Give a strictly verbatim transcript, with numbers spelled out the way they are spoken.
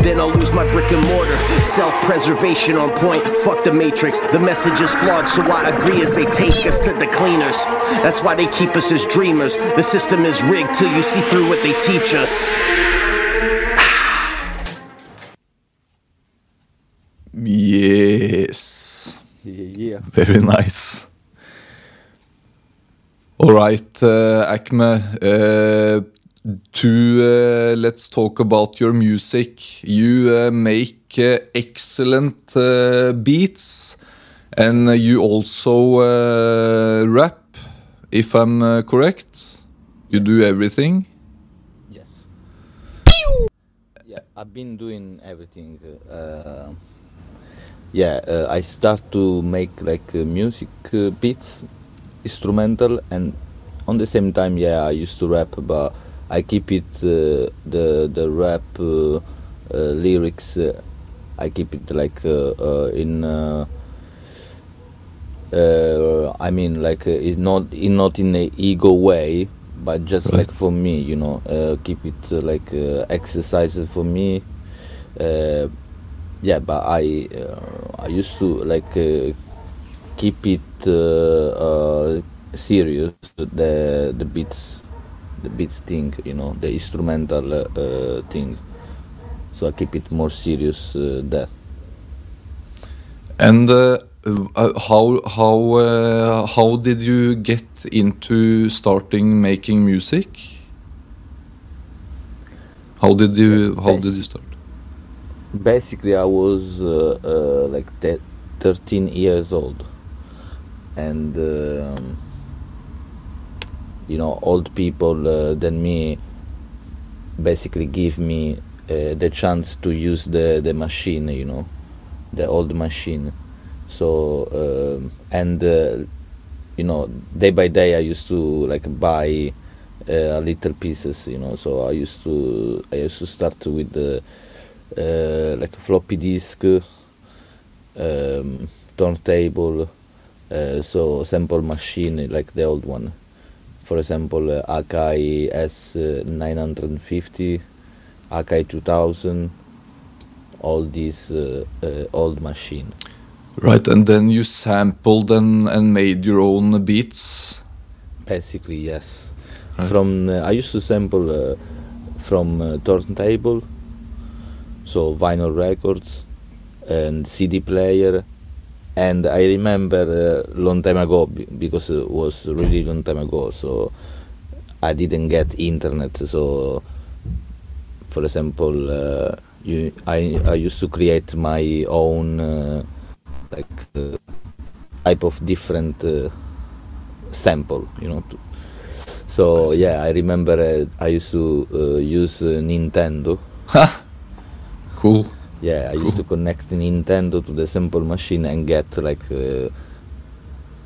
then I'll lose my brick and mortar. Self-preservation on point, fuck the matrix. The message is flawed, so I agree as they take us to the cleaners. That's why they keep us as dreamers. The system is rigged till you see through what they teach us. Yes. Yeah. Very nice. All right, uh, Acme. Uh, to uh, let's talk about your music. You uh, make uh, excellent uh, beats, and uh, you also uh, rap. If I'm uh, correct, you do everything. Yes. Yeah, I've been doing everything. Uh, yeah, uh, I start to make like uh, music uh, beats, instrumental, and on the same time, yeah, I used to rap, but I keep it uh, the the rap uh, uh, lyrics. Uh, I keep it like uh, uh, in. Uh, uh, I mean, like uh, it's not in not in a ego way, but just Right. like for me, you know, uh, keep it uh, like uh, exercises for me. Uh, yeah, but I uh, I used to like uh, keep it uh, uh, serious, the the beats the beats thing, you know, the instrumental uh, thing. So I keep it more serious uh, there. And uh, uh, how how uh, how did you get into starting making music? How did you how did you start? Basically, I was uh, uh, like te- thirteen years old, and um, you know, old people uh, than me basically give me uh, the chance to use the the machine, you know, the old machine. So um, and uh, you know, day by day I used to like buy uh, little pieces, you know. So I used to I used to start with the uh, like a floppy disk, um, turntable, uh, so sample machine like the old one. For example, uh, Akai S nine fifty, Akai two thousand, all these uh, uh, old machine. Right, and then you sampled and, and made your own beats. Basically, yes. Right. From uh, I used to sample uh, from uh, turntable, so vinyl records and C D player, and I remember a uh, long time ago b- because it was really long time ago. So I didn't get internet. So, for example, uh, you, I I used to create my own uh, like uh, type of different uh, sample, you know. To, so yeah, I remember uh, I used to uh, use uh, Nintendo. Cool. Yeah, I Cool. used to connect the Nintendo to the sample machine and get like uh,